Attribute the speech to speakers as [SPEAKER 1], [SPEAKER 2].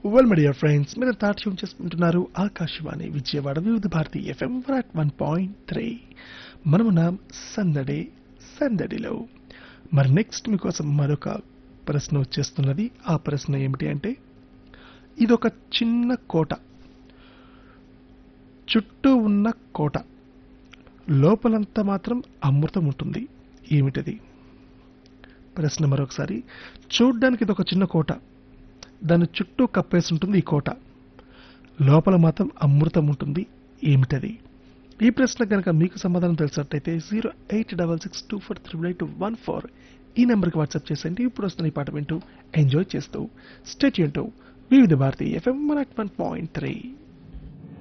[SPEAKER 1] Well my dear friends, మీరు తాట్యం చేసుకుంటున్నారు ఆకాశవాణి విజయవాడ వివిధ భారతి ఎఫ్ఎం 101.3. మనమున్నాం సందడి సందడిలో. మరి నెక్స్ట్ మీకోసం మరొక ప్రశ్న వచ్చేస్తున్నది. ఆ ప్రశ్న ఏమిటి అంటే, ఇదొక చిన్న కోట, చుట్టూ ఉన్న కోట, లోపలంతా మాత్రం అమృతం ఉంటుంది. ఏమిటది? ప్రశ్న మరొకసారి. చూడ్డానికి ఇదొక చిన్న కోట, దాని చుట్టూ కప్పేసి ఉంటుంది ఈ కోట, లోపల మాత్రం అమృతం ఉంటుంది. ఏమిటది? ఈ ప్రశ్న కనుక మీకు సమాధానం తెలిసినట్టయితే 08662438814 ఈ నెంబర్కి వాట్సాప్ చేసేయండి. ఇప్పుడు వస్తున్న ఈ పాట వింటూ ఎంజాయ్ చేస్తూ స్టే ట్యూన్డ్ టు వివిధ భారతి ఎఫ్ఎం 101.3.